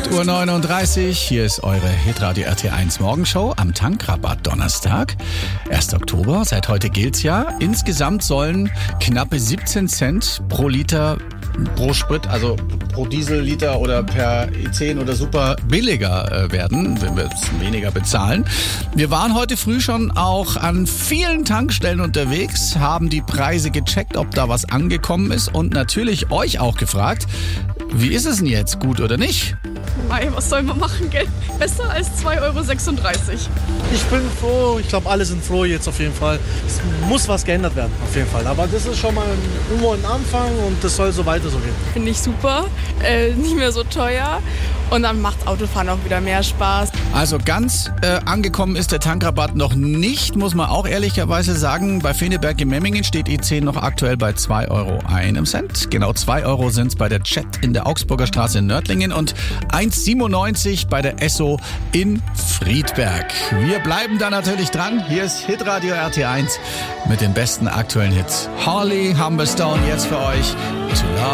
8:39 Uhr, hier ist eure Hitradio RT1 Morgenshow am Tankrabatt Donnerstag, 1. Oktober. Seit heute gilt's ja. Insgesamt sollen knappe 17 Cent pro Liter pro Sprit, also pro Dieselliter oder per E10 oder Super billiger werden, wenn wir es weniger bezahlen. Wir waren heute früh schon auch an vielen Tankstellen unterwegs, haben die Preise gecheckt, ob da was angekommen ist und natürlich euch auch gefragt, wie ist es denn jetzt, gut oder nicht? Mei, was soll man machen, gell? Besser als 2,36 €. Ich bin froh, ich glaube, alle sind froh jetzt auf jeden Fall. Es muss was geändert werden, auf jeden Fall. Aber das ist schon mal irgendwo ein Anfang und das soll so weiter so gehen. Finde ich super, nicht mehr so teuer und dann macht Autofahren auch wieder mehr Spaß. Also ganz angekommen ist der Tankrabatt noch nicht, muss man auch ehrlicherweise sagen. Bei Feneberg in Memmingen steht E10 noch aktuell bei 2,01 €. Genau 2 € sind es bei der Chat in der Augsburger Straße in Nördlingen und 1,97 € bei der Esso in Friedberg. Wir bleiben da natürlich dran. Hier ist Hitradio RT1 mit den besten aktuellen Hits. Harley Humberstone jetzt für euch. To Love